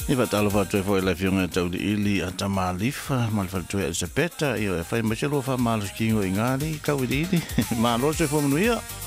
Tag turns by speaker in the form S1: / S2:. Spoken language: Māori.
S1: Ni vatalo whātua fo la fionga tau li ili a tamalifa, ma le whātua e sepeta, i o e whai machelo wha malos kingo i ngāri, kau ili ili, ma lo se fo manuia.